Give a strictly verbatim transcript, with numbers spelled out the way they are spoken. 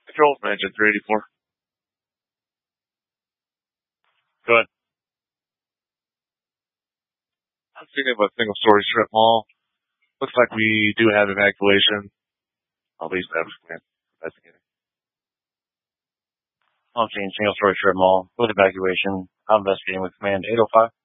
Control from engine three eighty-four. Go ahead. I'm thinking of a single story strip mall. Looks like we do have evacuation. I'll leave that for investigating. I'll change single story strip mall with evacuation. I'm investigating with command eight oh five.